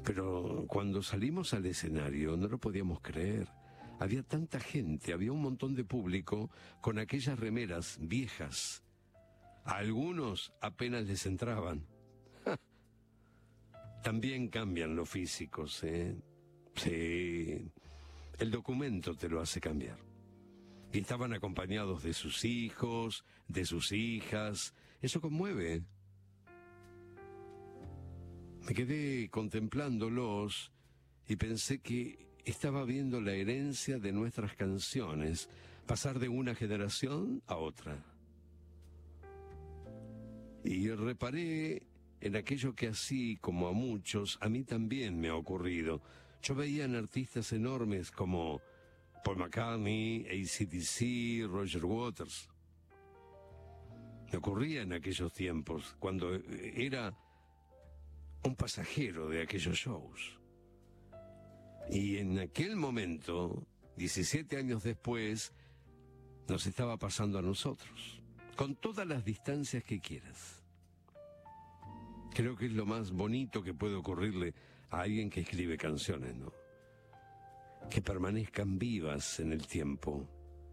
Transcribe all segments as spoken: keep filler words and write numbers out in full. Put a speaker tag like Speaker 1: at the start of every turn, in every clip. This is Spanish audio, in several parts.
Speaker 1: Pero cuando salimos al escenario no lo podíamos creer. Había tanta gente, había un montón de público con aquellas remeras viejas. A algunos apenas les entraban. También cambian los físicos, ¿eh? Sí, el documento te lo hace cambiar. Y estaban acompañados de sus hijos, de sus hijas. Eso conmueve. Me quedé contemplándolos y pensé que estaba viendo la herencia de nuestras canciones, pasar de una generación a otra. Y reparé en aquello que así como a muchos, a mí también me ha ocurrido. Yo veía en artistas enormes como Paul McCartney, A C D C, Roger Waters. Me ocurría en aquellos tiempos, cuando era un pasajero de aquellos shows. Y en aquel momento, diecisiete años después, nos estaba pasando a nosotros, con todas las distancias que quieras. Creo que es lo más bonito que puede ocurrirle a alguien que escribe canciones, ¿no? Que permanezcan vivas en el tiempo.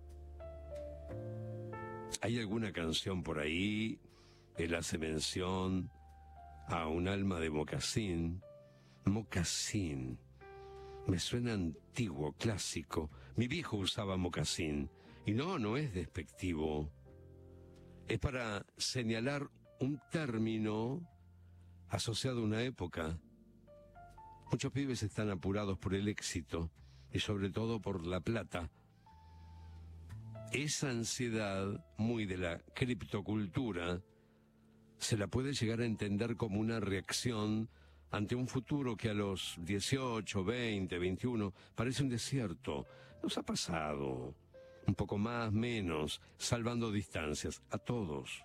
Speaker 1: Hay alguna canción por ahí, él hace mención a un alma de mocasín. Mocasín. Me suena antiguo, clásico. Mi viejo usaba mocasín. Y no, no es despectivo. Es para señalar un término asociado a una época. Muchos pibes están apurados por el éxito y sobre todo por la plata. Esa ansiedad, muy de la criptocultura, se la puede llegar a entender como una reacción ante un futuro que a los dieciocho, veinte, veintiuno parece un desierto. Nos ha pasado, un poco más, menos, salvando distancias, a todos.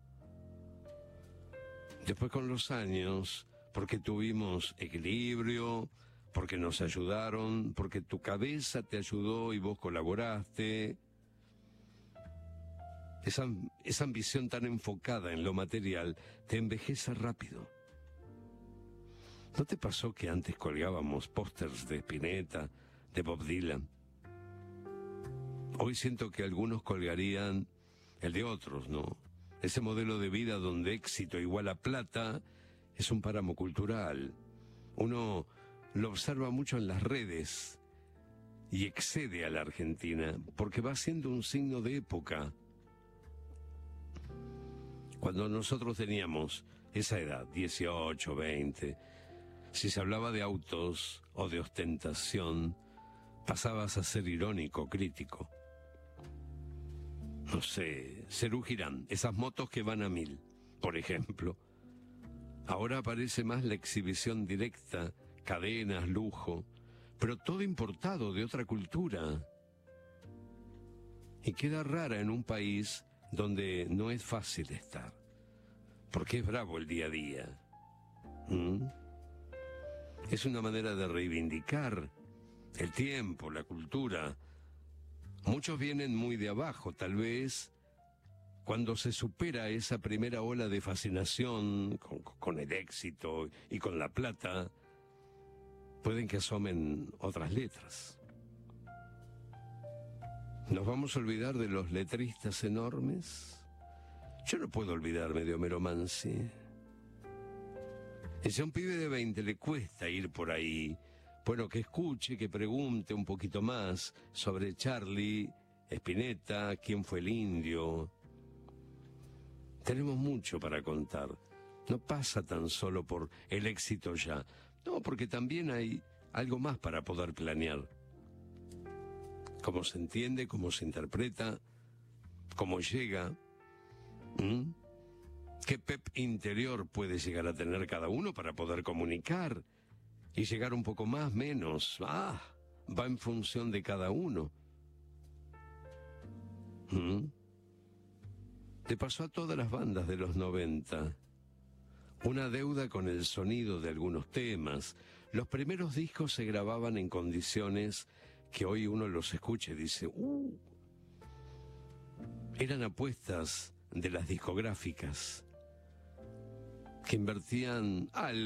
Speaker 1: Después con los años, porque tuvimos equilibrio, porque nos ayudaron, porque tu cabeza te ayudó y vos colaboraste. Esa, esa ambición tan enfocada en lo material te envejece rápido. ¿No te pasó que antes colgábamos pósters de Spinetta, de Bob Dylan? Hoy siento que algunos colgarían el de otros, ¿no? Ese modelo de vida donde éxito igual a plata es un páramo cultural. Uno lo observa mucho en las redes y excede a la Argentina porque va siendo un signo de época. Cuando nosotros teníamos esa edad, dieciocho, veinte, si se hablaba de autos o de ostentación, pasabas a ser irónico, crítico. No sé, Serú Girán, esas motos que van a mil, por ejemplo. Ahora aparece más la exhibición directa, cadenas, lujo, pero todo importado de otra cultura. Y queda rara en un país donde no es fácil estar, porque es bravo el día a día. ¿Mm? Es una manera de reivindicar el tiempo, la cultura. Muchos vienen muy de abajo, tal vez cuando se supera esa primera ola de fascinación con, con el éxito y con la plata, pueden que asomen otras letras. ¿Nos vamos a olvidar de los letristas enormes? Yo no puedo olvidarme de Homero Mansi. Y si a un pibe de veinte le cuesta ir por ahí, bueno, que escuche, que pregunte un poquito más sobre Charlie, Spinetta, quién fue el indio. Tenemos mucho para contar. No pasa tan solo por el éxito ya. No, porque también hay algo más para poder planear. Cómo se entiende, cómo se interpreta, cómo llega. ¿Mm? ¿Qué pep interior puede llegar a tener cada uno para poder comunicar y llegar un poco más, menos? Ah, va en función de cada uno. ¿Mm? Le pasó a todas las bandas de los noventa. Una deuda con el sonido de algunos temas. Los primeros discos se grababan en condiciones que hoy uno los escucha y dice, uh, eran apuestas de las discográficas que invertían algo